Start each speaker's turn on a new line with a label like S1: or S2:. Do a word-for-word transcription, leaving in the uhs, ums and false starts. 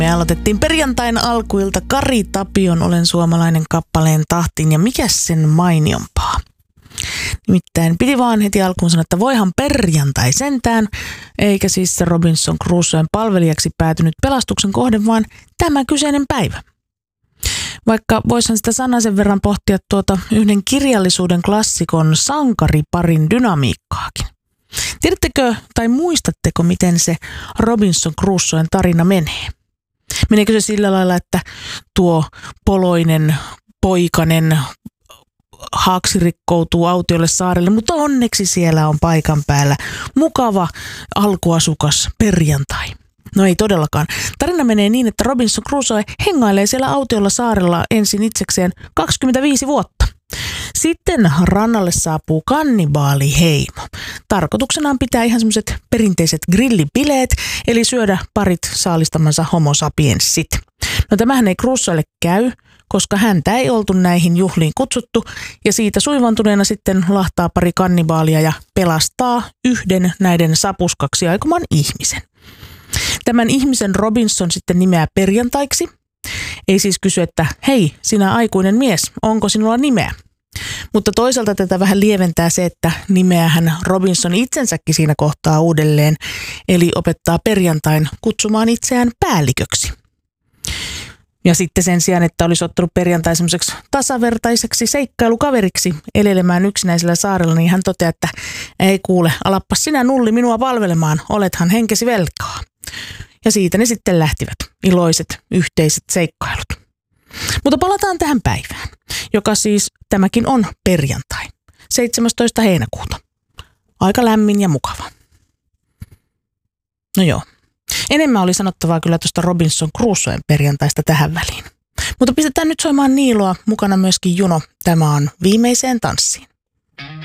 S1: Me aloitettiin perjantain alkuilta Kari Tapion Olen suomalainen kappaleen tahtiin ja mikäs sen mainiompaa. Nimittäin piti vaan heti alkuun sanoa, että voihan perjantai sentään, eikä siis se Robinson Crusoen palvelijaksi päätynyt pelastuksen kohde, vaan tämä kyseinen päivä. Vaikka voisihan sitä sanasen verran pohtia tuota yhden kirjallisuuden klassikon sankariparin dynamiikkaakin. Tiedättekö tai muistatteko, miten se Robinson Crusoen tarina menee? Meneekö se sillä lailla, että tuo poloinen poikanen haaksi rikkoutuu autiolle saarelle, mutta onneksi siellä on paikan päällä mukava alkuasukas perjantai. No ei todellakaan. Tarina menee niin, että Robinson Crusoe hengailee siellä autiolla saarella ensin itsekseen kaksikymmentäviisi vuotta. Sitten rannalle saapuu kannibaaliheimo. Tarkoituksenaan pitää ihan semmoiset perinteiset grillibileet, eli syödä parit saalistamansa homo sapiensit. No tämähän ei Crusoelle käy, koska häntä ei oltu näihin juhliin kutsuttu, ja siitä suivantuneena sitten lahtaa pari kannibaalia ja pelastaa yhden näiden sapuskaksi aikoman ihmisen. Tämän ihmisen Robinson sitten nimeää perjantaiksi. Ei siis kysy, että hei, sinä aikuinen mies, onko sinulla nimeä? Mutta toisaalta tätä vähän lieventää se, että nimeähän Robinson itsensäkin siinä kohtaa uudelleen, eli opettaa perjantain kutsumaan itseään päälliköksi. Ja sitten sen sijaan, että olisi ottanut perjantai semmoiseksi tasavertaiseksi seikkailukaveriksi elelemään yksinäisellä saarella, niin hän toteaa, että ei kuule, alappas sinä nulli minua palvelemaan, olethan henkesi velkaa. Ja siitä ne sitten lähtivät, iloiset yhteiset seikkailut. Mutta palataan tähän päivään, joka siis tämäkin on perjantai, seitsemästoista heinäkuuta. Aika lämmin ja mukava. No joo. Enemmän oli sanottavaa kyllä tuosta Robinson Crusoen perjantaista tähän väliin. Mutta pistetään nyt soimaan Niiloa, mukana myöskin Juno. Tämä on Viimeiseen tanssiin.